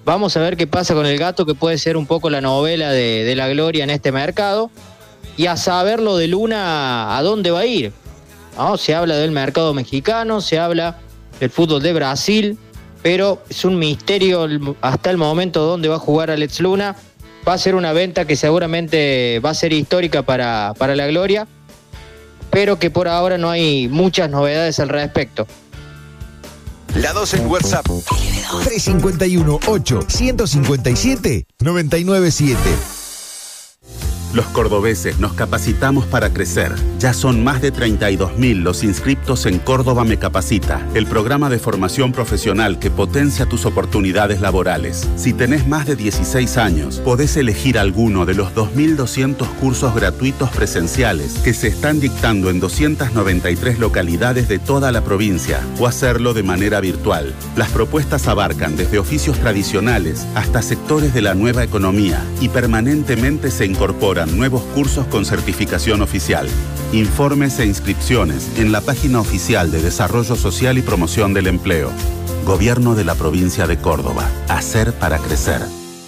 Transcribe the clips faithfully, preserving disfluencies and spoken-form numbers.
Vamos a ver qué pasa con el Gato, que puede ser un poco la novela de, de la gloria en este mercado. Y a saber lo de Luna, ¿a dónde va a ir? ¿No? Se habla del mercado mexicano, se habla del fútbol de Brasil, pero es un misterio hasta el momento dónde va a jugar Alex Luna. Va a ser una venta que seguramente va a ser histórica para, para la gloria, pero que por ahora no hay muchas novedades al respecto. La dos en WhatsApp. tres cinco uno, ocho, uno cinco siete, nueve nueve siete. Los cordobeses nos capacitamos para crecer. Ya son más de treinta y dos mil los inscriptos en Córdoba Me Capacita, el programa de formación profesional que potencia tus oportunidades laborales. Si tenés más de dieciséis años, podés elegir alguno de los dos mil doscientos cursos gratuitos presenciales que se están dictando en doscientas noventa y tres localidades de toda la provincia, o hacerlo de manera virtual. Las propuestas abarcan desde oficios tradicionales hasta sectores de la nueva economía y permanentemente se incorporan nuevos cursos con certificación oficial. Informes e inscripciones en la página oficial de Desarrollo Social y Promoción del Empleo. Gobierno de la Provincia de Córdoba. Hacer para crecer.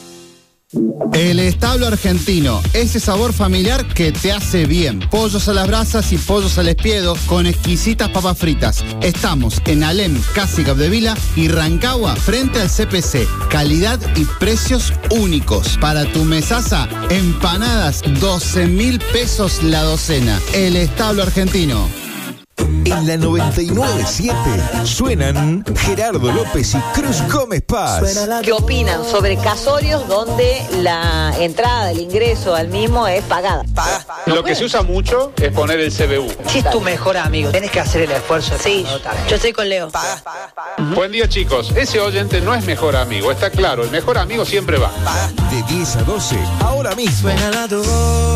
El Establo Argentino, ese sabor familiar que te hace bien. Pollos a las brasas y pollos al espiedo con exquisitas papas fritas. Estamos en Alem, casi Capdevila y Rancagua, frente al C P C. Calidad y precios únicos. Para tu mesaza, empanadas, doce mil pesos la docena. El Establo Argentino. En la noventa y nueve punto siete suenan Gerardo López y Cruz Gómez Paz. ¿Qué opinan sobre casorios donde la entrada, el ingreso al mismo es pagada? Paga. Lo que se usa mucho es poner el C B U. Si es tu mejor amigo, tenés que hacer el esfuerzo. Sí, yo estoy con Leo. Paga. Buen día, chicos. Ese oyente no es mejor amigo, está claro. El mejor amigo siempre va. Paga. De diez a doce, ahora mismo. Suena la tu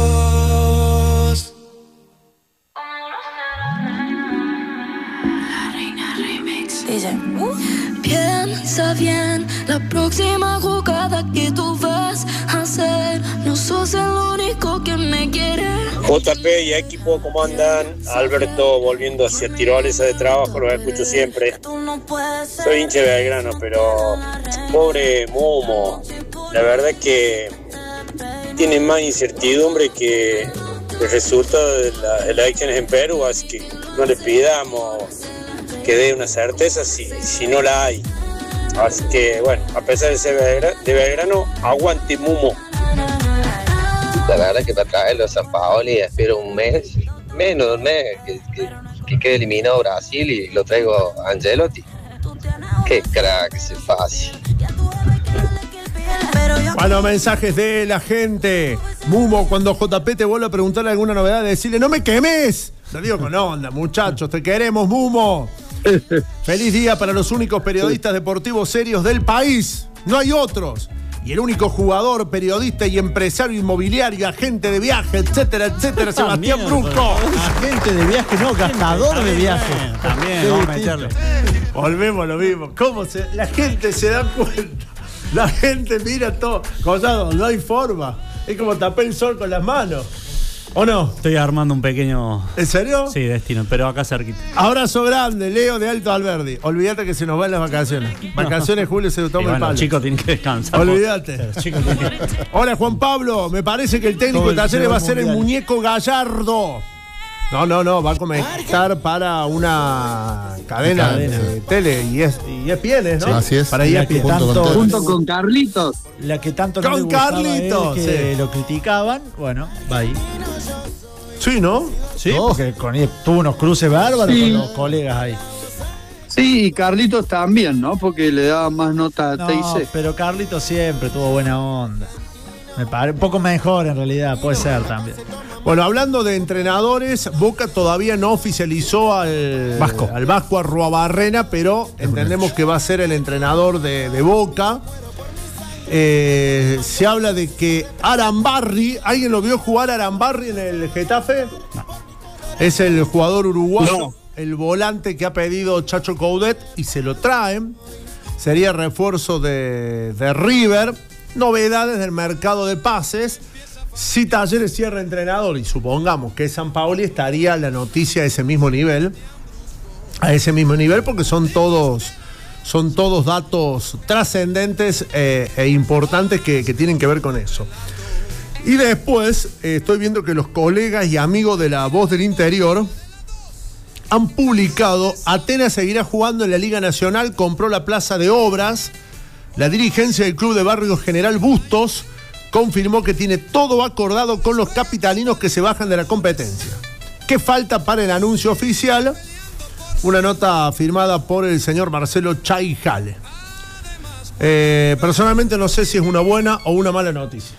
voz. Dice, piensa bien la próxima jugada que tú vas a hacer. No sos el único que me quiere. J P y equipo, ¿cómo andan? Alberto, volviendo hacia Tirolesa de trabajo, lo escucho siempre. Soy hincha de Belgrano, pero pobre Momo, la verdad que tiene más incertidumbre que el resultado de las elecciones en Perú, así que no le pidamos que dé una certeza si, si no la hay. Así que, bueno, a pesar de ser de Belgrano, aguante Mumo. La verdad es que para traerlo a San Paoli espero un mes, menos de un mes, que, que, que quede eliminado Brasil y lo traigo a Angelotti. Qué crack, ese fácil. Bueno, mensajes de la gente. Mumo, cuando J P te vuelve a preguntarle alguna novedad, decirle, ¡no me quemes! Lo digo con onda, muchachos, te queremos, Mumo. Feliz día para los únicos periodistas deportivos serios del país. No hay otros. Y el único jugador, periodista y empresario inmobiliario, agente de viaje, etcétera, etcétera, Sebastián Brusco. Agente de viaje, no, gastador de viaje. También, vamos a meterle. Volvemos a lo mismo. ¿Cómo se, la gente se da cuenta? La gente mira todo. Cosado, no hay forma. Es como tapé el sol con las manos. ¿O no? Estoy armando un pequeño... ¿En serio? Sí, destino, pero acá cerquita. Abrazo grande, Leo de Alto Alberdi. Olvídate que se nos van las vacaciones. Vacaciones, Julio se toma bueno, el palo. Los chicos tienen que descansar. Olvídate. Que... Hola, Juan Pablo. Me parece que el técnico de Talleres va a ser mundial. El muñeco Gallardo. No, no, no. Va a comentar para una cadena, cadena. de tele y es, y es Pienes, ¿no? Sí, así es. Para E S P N. Tanto, junto con Carlitos. La que tanto no con le gustaba Carlitos, a él, que sí. lo criticaban. Bueno, va ahí. Sí, ¿no? Sí, oh. porque con él tuvo unos cruces bárbaros sí. con los colegas ahí. Sí, y Carlitos también, ¿no? Porque le daba más nota a no, T I C. Pero Carlitos siempre tuvo buena onda. Me parece un poco mejor en realidad, puede ser también. Bueno, hablando de entrenadores, Boca todavía no oficializó al Vasco, al Vasco Arruabarrena, pero entendemos que va a ser el entrenador de, de Boca. Eh, se habla de que Arambarri, ¿alguien lo vio jugar a Arambarri en el Getafe? No. Es el jugador uruguayo, no. el volante que ha pedido Chacho Coudet y se lo traen. Sería refuerzo de, de River. Novedades del mercado de pases. Si Talleres cierra entrenador y supongamos que San Paoli, estaría la noticia a ese mismo nivel. A ese mismo nivel porque son todos... son todos datos trascendentes eh, e importantes que, que tienen que ver con eso. Y después eh, estoy viendo que los colegas y amigos de La Voz del Interior han publicado: Atenas seguirá jugando en la Liga Nacional, compró la Plaza de Obras. La dirigencia del Club de Barrios General Bustos confirmó que tiene todo acordado con los capitalinos que se bajan de la competencia. ¿Qué falta para el anuncio oficial? Una nota firmada por el señor Marcelo Chaijale. Eh, personalmente no sé si es una buena o una mala noticia.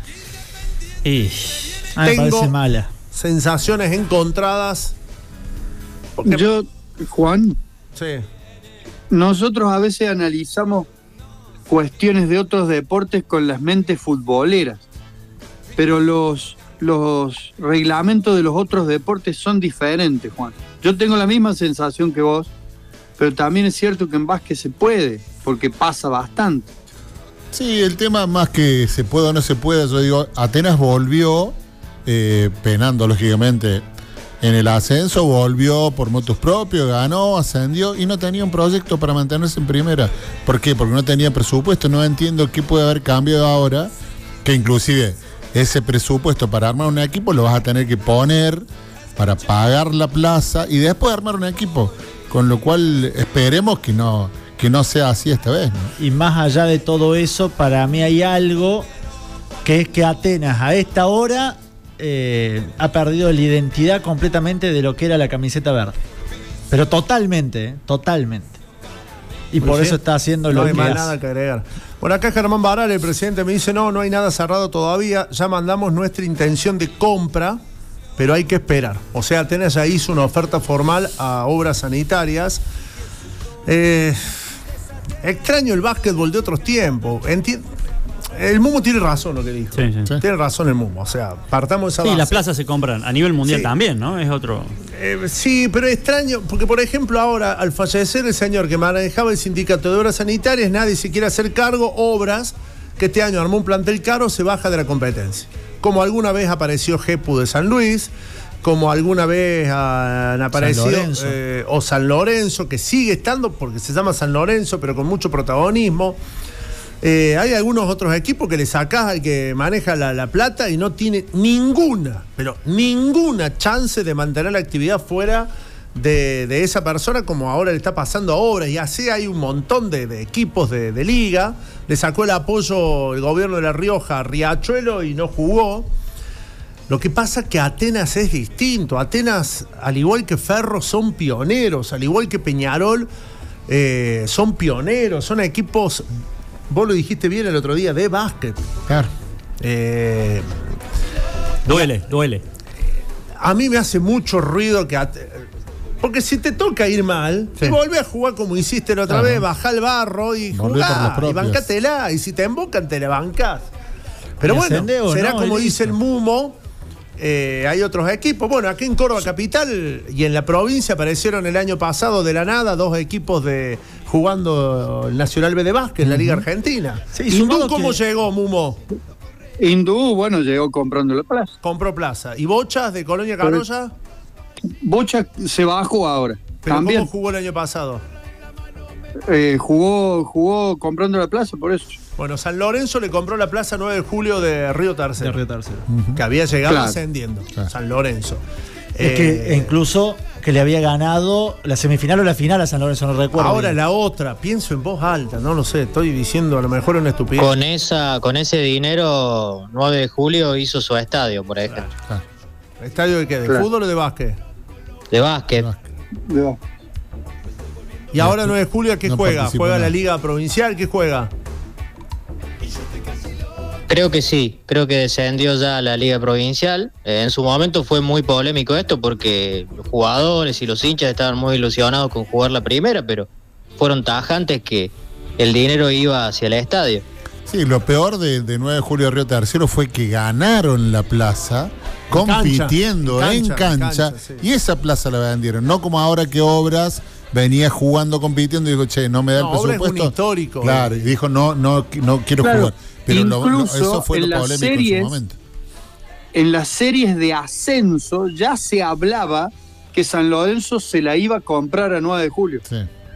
Y a mí me parece mala. Sensaciones encontradas. Porque... Yo, Juan, sí. Nosotros a veces analizamos cuestiones de otros deportes con las mentes futboleras, pero los, los reglamentos de los otros deportes son diferentes, Juan. Yo tengo la misma sensación que vos, pero también es cierto que en básquet se puede, porque pasa bastante. Sí, el tema más que se pueda o no se pueda, yo digo, Atenas volvió, eh, penando lógicamente en el ascenso, volvió por motus propios, ganó, ascendió y no tenía un proyecto para mantenerse en primera. ¿Por qué? Porque no tenía presupuesto. No entiendo qué puede haber cambiado ahora, que inclusive ese presupuesto para armar un equipo lo vas a tener que poner para pagar la plaza y después armar un equipo. Con lo cual esperemos que no, que no sea así esta vez, ¿no? Y más allá de todo eso, para mí hay algo que es que Atenas a esta hora eh, ha perdido la identidad completamente de lo que era la camiseta verde. Pero totalmente, ¿eh? Totalmente. Y por sí, eso está haciendo no lo hay que más hace. nada que agregar. Bueno, acá Germán Baral, el presidente, me dice: no, no hay nada cerrado todavía, ya mandamos nuestra intención de compra, pero hay que esperar. O sea, Atenas ya hizo una oferta formal a Obras Sanitarias. Eh, extraño el básquetbol de otros tiempos. Enti- el Mumo tiene razón lo que dijo. Sí, sí. Tiene razón el Mumo. O sea, partamos de esa Sí, base. las plazas se compran a nivel mundial Sí. también, ¿no? Es otro... Eh, sí, pero es extraño, porque por ejemplo ahora, al fallecer el señor que manejaba el sindicato de obras sanitarias, nadie se quiere hacer cargo. Obras, que este año armó un plantel caro, se baja de la competencia. Como alguna vez apareció Jepu de San Luis, como alguna vez han aparecido San Lorenzo. Eh, o San Lorenzo, que sigue estando porque se llama San Lorenzo, pero con mucho protagonismo. Eh, hay algunos otros equipos que le sacás al que maneja la, la plata y no tiene ninguna, pero ninguna chance de mantener la actividad fuera de, de esa persona, como ahora le está pasando a Obras. Y así hay un montón de, de equipos de, de liga. Le sacó el apoyo el gobierno de La Rioja a Riachuelo y no jugó. Lo que pasa es que Atenas es distinto. Atenas, al igual que Ferro, son pioneros. Al igual que Peñarol, eh, son pioneros. Son equipos... Vos lo dijiste bien el otro día, de básquet. Claro. Eh, duele, duele. A mí me hace mucho ruido que... At- porque si te toca ir mal, Sí. te volvés a jugar como hiciste la otra Claro. vez, bajá el barro y Volvé por las jugá, y propias. bancátela. Y si te embocan, te la bancás. Pero ¿Y bueno, ascendés o será no? como Y dice el listo. Mumo. Eh, hay otros equipos. Bueno, aquí en Córdoba Capital y en la provincia aparecieron el año pasado de la nada dos equipos de jugando el Nacional B de Básquet en la Liga Argentina. Sí, ¿Hindú sumado cómo que- llegó, Mumo? Hindú, bueno, llegó comprando la plaza. Compró plaza. ¿Y Bochas de Colonia Carolla? Bocha se bajó ahora. ¿Pero También cómo jugó el año pasado? eh, jugó, jugó comprando la plaza, por eso. Bueno, San Lorenzo le compró la plaza nueve de julio de Río Tercero. De Río Tercero. Que había llegado Claro. ascendiendo. Claro. San Lorenzo. Es Eh, que incluso que le había ganado la semifinal o la final a San Lorenzo, no recuerdo. Ahora bien. la otra, pienso en voz alta, no lo sé, estoy diciendo a lo mejor una estupidez. Con esa, con ese dinero, nueve de julio hizo su estadio, por ejemplo. ¿Estadio de qué? ¿De Claro. fútbol o de básquet? De básquet. Ya. Y ahora nueve de julio, ¿qué No juega? participo ¿Juega nada. la Liga Provincial? ¿Qué juega? Creo que sí, creo que descendió ya a la Liga Provincial. Eh, en su momento fue muy polémico esto porque los jugadores y los hinchas estaban muy ilusionados con jugar la primera, pero fueron tajantes que el dinero iba hacia el estadio. Sí, lo peor de, de nueve de julio de Río Tercero fue que ganaron la plaza En cancha, compitiendo en en cancha, cancha, en cancha, sí. y esa plaza la vendieron, no como ahora que Obras venía jugando, compitiendo y dijo, che, no me da No, el Obras es un presupuesto. histórico. Claro, y dijo, no, no, no quiero Claro, jugar. Pero lo- lo- incluso eso fue en lo las polémico en series- su momento. En las series de ascenso ya se hablaba que San Lorenzo se la iba a comprar a nueve de julio. Sí.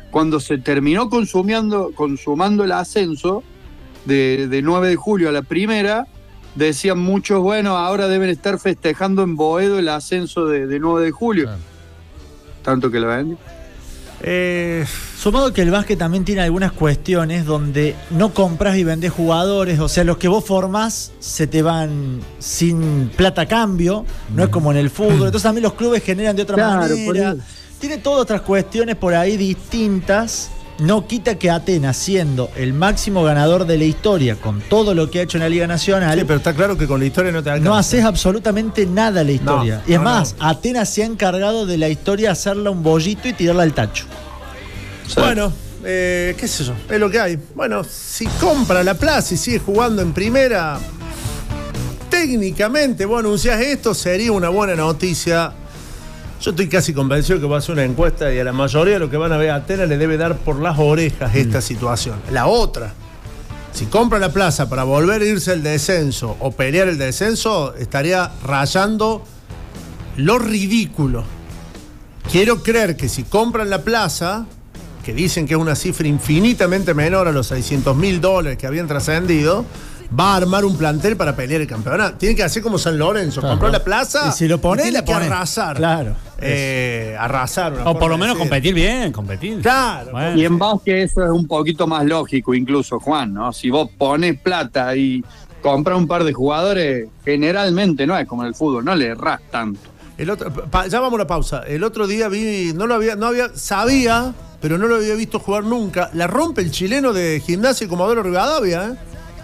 cuando se terminó consumiendo, consumando el ascenso de, de nueve de julio a la primera, decían muchos, bueno, ahora deben estar festejando en Boedo el ascenso de, de nueve de julio. Claro. Tanto que lo ven. Eh, Sumado que el básquet también tiene algunas cuestiones donde no compras y vendés jugadores, o sea, los que vos formás se te van sin plata a cambio, no es como en el fútbol, entonces también los clubes generan de otra Claro, manera. Tiene todas otras cuestiones por ahí distintas. No quita que Atenas, siendo el máximo ganador de la historia con todo lo que ha hecho en la Liga Nacional, Sí, pero está claro que con la historia no te alcanza. no haces absolutamente nada a la historia. No, y es no, más, no. Atenas se ha encargado de la historia hacerla un bollito y tirarla al tacho. Bueno, eh, qué sé yo, es lo que hay. Bueno, si compra la plaza y sigue jugando en primera, técnicamente vos anunciás esto, sería una buena noticia. Yo estoy casi convencido que va a hacer una encuesta y a la mayoría de los que van a ver a Atenas le debe dar por las orejas esta mm. situación. La otra, si compra la plaza para volver a irse al descenso o pelear el descenso, estaría rayando lo ridículo. Quiero creer que si compran la plaza, que dicen que es una cifra infinitamente menor a los seiscientos mil dólares que habían trascendido, va a armar un plantel para pelear el campeonato. Tiene que hacer como San Lorenzo, claro. Compró la plaza y si lo pone, tiene la que pone. arrasar. Claro. Eh, arrasar. O por lo menos competir bien, competir. Claro. Bueno. Y en básquet eso es un poquito más lógico incluso, Juan, ¿no? Si vos pones plata y compras un par de jugadores, generalmente no es como en el fútbol, no le errás tanto. El otro, pa, ya vamos a la pausa. El otro día vi, no lo había, no había, sabía, pero no lo había visto jugar nunca. La rompe el chileno de Gimnasia y Comodoro Rivadavia, ¿eh?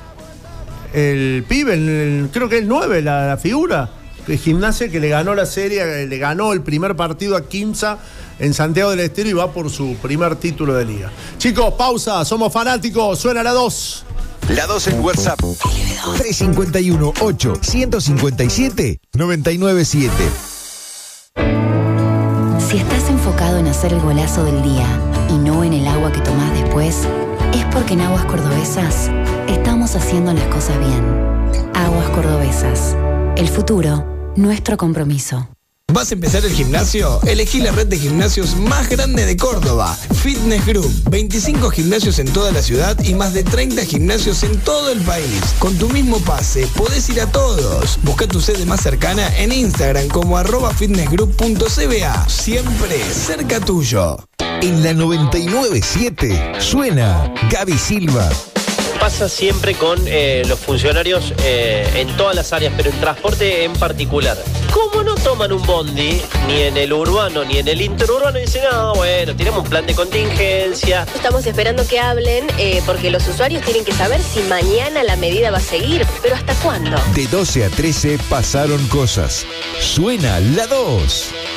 El pibe, el, el, creo que el nueve, la, la figura de Gimnasia que le ganó la serie, le ganó el primer partido a Quimsa en Santiago del Estero y va por su primer título de liga. Chicos, pausa, somos fanáticos, suena la dos. La dos en WhatsApp. tres cinco uno, ocho, uno cinco siete, nueve nueve siete. Si estás enfocado en hacer el golazo del día y no en el agua que tomás después, es porque en Aguas Cordobesas estamos haciendo las cosas bien. Aguas Cordobesas. El futuro, nuestro compromiso. ¿Vas a empezar el gimnasio? Elegí la red de gimnasios más grande de Córdoba, Fitness Group. veinticinco gimnasios en toda la ciudad y más de treinta gimnasios en todo el país. Con tu mismo pase, podés ir a todos. Busca tu sede más cercana en Instagram como arroba fitnessgroup punto c b a. Siempre cerca tuyo. En la noventa y nueve siete suena Gaby Silva. Pasa siempre con eh, los funcionarios eh, en todas las áreas, pero en transporte en particular. ¿Cómo no toman un bondi, ni en el urbano, ni en el interurbano? Y dicen, no, bueno, tenemos un plan de contingencia. Estamos esperando que hablen, eh, porque los usuarios tienen que saber si mañana la medida va a seguir, pero ¿hasta cuándo? De doce a trece pasaron cosas. Suena la dos.